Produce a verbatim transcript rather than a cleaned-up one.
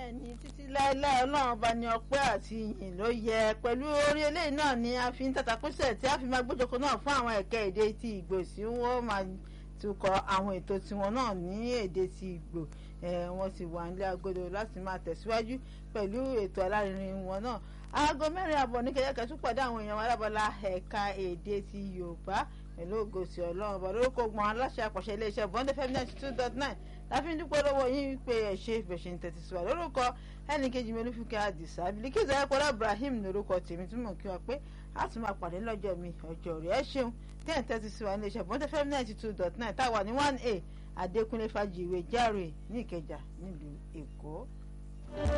bẹ́ẹ̀ni títí láéláé Ọlọ́run ọba ní ọpẹ́ àti ìyìn ló yẹ. Pẹ̀lú orí eléyìí náà ni a fi ń tàtàkùsẹ̀ tí a fi máa gbójókòó náà fún àwọn ẹ̀ka èdè ti Ìgbò sí wọ́n máa tukọ̀ àwọn ètò tiwọn náà ní èdè ti Ìgbò. Wọ́n ti wà nílé agodo láti máa tẹ̀síwájú pẹ̀lú ètò alárinrin wọn náà. Aago mẹ́rin àbọ̀ ní kẹ̀kẹ́ tún pàdé àwọn èèyàn alábọ́lá ẹ̀ka èdè ti Yorùbá pẹ̀lú ògòsì Ọlọ́run ọba lórúkọ gbọ́n aláṣẹ àpàṣẹ iléeṣẹ́ Bond F M ninety two dot nine láfi ń dúpẹ́ lọ́wọ́ yín wípé ẹ̀ ṣe ìfẹ̀ṣẹ̀ ń tẹ̀tí síwá lórúkọ ẹnì kejì mi Olúfúnkẹ́ Àdìsá Bílíkísù Ayọ̀kọ́lá Ibrahim lórúkọ tèmi tí mò ń kí wa pé a tún máa pàdé lọ́jọ́ mi ọjọ́ rẹ̀ ẹ ṣeun tẹ́ ẹ̀ ń tẹ́tí síwá iléeṣẹ́ Bond F M ninety two dot nine táwa ní one A Adékúnlé Fájìwé Járe ní Ìkẹjà nílùú Èkó.